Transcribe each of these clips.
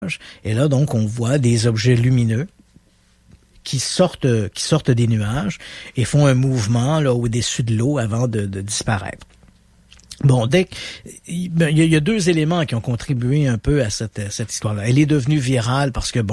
nuages. Et là, donc, on voit des objets lumineux qui sortent des nuages et font un mouvement là au-dessus de l'eau avant de disparaître. Bon, il y a deux éléments qui ont contribué un peu à cette histoire-là. Elle est devenue virale parce que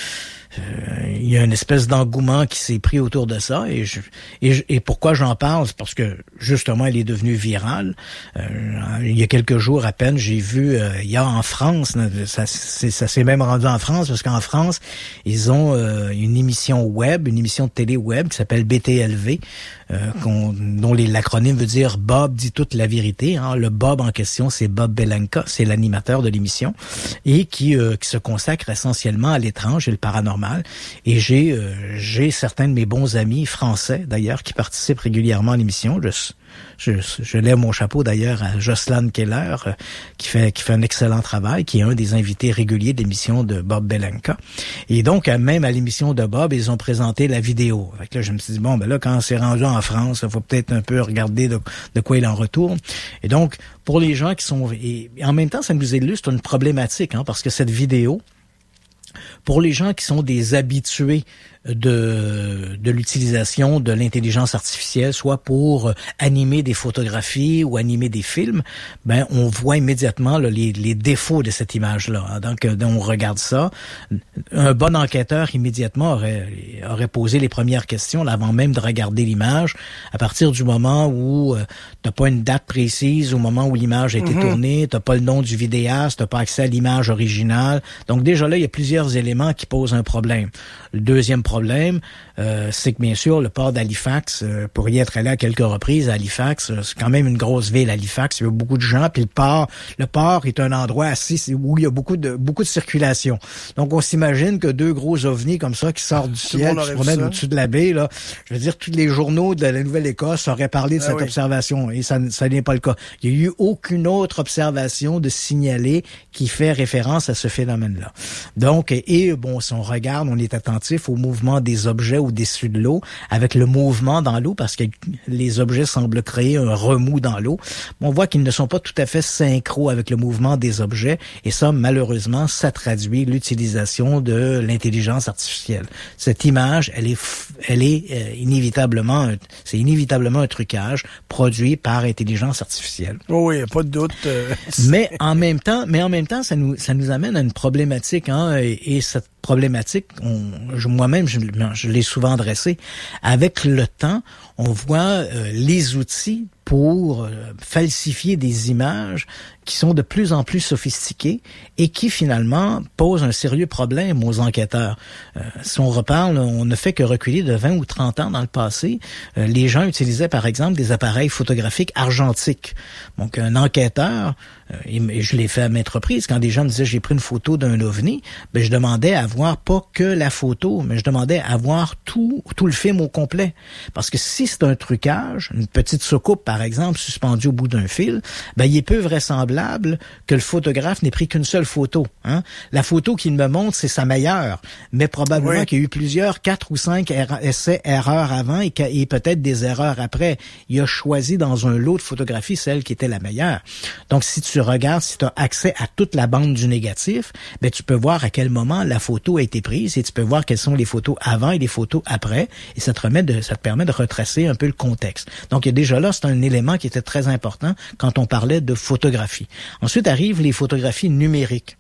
il y a une espèce d'engouement qui s'est pris autour de ça et pourquoi j'en parle, c'est parce que justement elle est devenue virale. Il y a quelques jours à peine, j'ai vu il y a en France, ça s'est même rendu en France parce qu'en France ils ont une émission de télé web qui s'appelle BTLV, dont l'acronyme veut dire Bob dit toute la vérité. Hein. Le Bob en question, c'est Bob Belenka, c'est l'animateur de l'émission et qui se consacre essentiellement à l'étrange et le paranormal. Et j'ai certains de mes bons amis français d'ailleurs qui participent régulièrement à l'émission. Je lève mon chapeau d'ailleurs à Jocelyn Keller qui fait un excellent travail, qui est un des invités réguliers de l'émission de Bob Belenka. Et donc même à l'émission de Bob, ils ont présenté la vidéo. Fait que là, je me suis dit quand c'est rendu en France, il faut peut-être un peu regarder de quoi il en retourne. Et donc pour les gens qui sont et en même temps, ça nous illustre une problématique parce que cette vidéo, pour les gens qui sont des habitués de l'utilisation de l'intelligence artificielle, soit pour animer des photographies ou animer des films, on voit immédiatement là, les défauts de cette image-là. Donc, on regarde ça. Un bon enquêteur, immédiatement, aurait posé les premières questions là, avant même de regarder l'image. À partir du moment où t'as pas une date précise, au moment où l'image a été tournée, t'as pas le nom du vidéaste, t'as pas accès à l'image originale. Donc, déjà là, il y a plusieurs éléments qui posent un problème. Le deuxième problème, c'est que bien sûr, le port d'Halifax, pour y être allé à quelques reprises à Halifax, c'est quand même une grosse ville, Halifax, il y a beaucoup de gens, puis le port est un endroit où il y a beaucoup de circulation. Donc, on s'imagine que deux gros ovnis comme ça qui sortent du ciel, qui se promènent au-dessus de la baie, là, je veux dire, tous les journaux de la Nouvelle-Écosse auraient parlé de cette observation, et ça n'est pas le cas. Il n'y a eu aucune autre observation de signalée qui fait référence à ce phénomène-là. Donc, si on regarde, on est attentif au mouvement des objets au-dessus de l'eau, avec le mouvement dans l'eau, parce que les objets semblent créer un remous dans l'eau. On voit qu'ils ne sont pas tout à fait synchro avec le mouvement des objets, et ça, malheureusement, ça traduit l'utilisation de l'intelligence artificielle. Cette image, elle est inévitablement un trucage produit par intelligence artificielle. Oh oui, pas de doute. Mais en même temps, ça nous amène à une problématique, et cette problématique, moi-même, je l'ai souvent adressée. Avec le temps, on voit les outils pour falsifier des images qui sont de plus en plus sophistiquées et qui finalement posent un sérieux problème aux enquêteurs. Si on reparle, on ne fait que reculer de 20 ou 30 ans dans le passé. Les gens utilisaient par exemple des appareils photographiques argentiques. Donc un enquêteur, et je l'ai fait à maintes reprises, quand des gens me disaient j'ai pris une photo d'un ovni, je demandais à voir pas que la photo, mais je demandais à voir tout le film au complet. Parce que si c'est un trucage, une petite soucoupe par exemple suspendue au bout d'un fil, il est peu vraisemblable que le photographe n'ait pris qu'une seule photo. La photo qu'il me montre, c'est sa meilleure, mais probablement qu'il y a eu plusieurs, 4 ou 5 erreurs avant et peut-être des erreurs après. Il a choisi dans un lot de photographies celle qui était la meilleure. Donc si tu regardes, si tu as accès à toute la bande du négatif, tu peux voir à quel moment la photo a été prise et tu peux voir quelles sont les photos avant et les photos après, et ça te permet de retracer un peu le contexte. Donc déjà là, c'est un élément qui était très important quand on parlait de photographie. Ensuite arrivent les photographies numériques.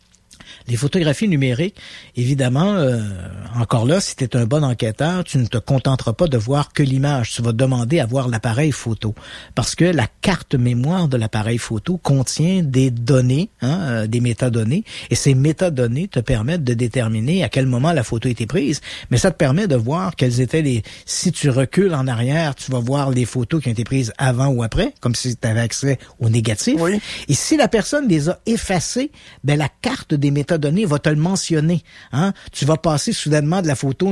Les photographies numériques, évidemment, encore là, si tu es un bon enquêteur, tu ne te contenteras pas de voir que l'image. Tu vas demander à voir l'appareil photo. Parce que la carte mémoire de l'appareil photo contient des données, des métadonnées. Et ces métadonnées te permettent de déterminer à quel moment la photo a été prise. Mais ça te permet de voir quelles étaient si tu recules en arrière, tu vas voir les photos qui ont été prises avant ou après, comme si tu avais accès au négatif. Oui. Et si la personne les a effacées, la carte des métadonnées va te le mentionner. Tu vas passer soudainement de la photo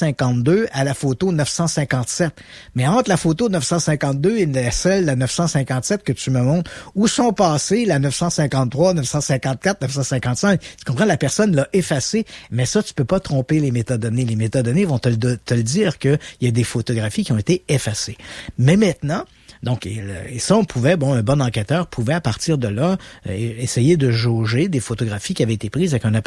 952 à la photo 957. Mais entre la photo 952 et celle de la 957 que tu me montres, où sont passées la 953, 954, 955? Tu comprends? La personne l'a effacée, mais ça, tu peux pas tromper les métadonnées. Les métadonnées vont te le dire qu'il y a des photographies qui ont été effacées. Mais maintenant, donc, et ça, on pouvait, un bon enquêteur pouvait, à partir de là, essayer de jauger des photographies qui avaient été prises avec un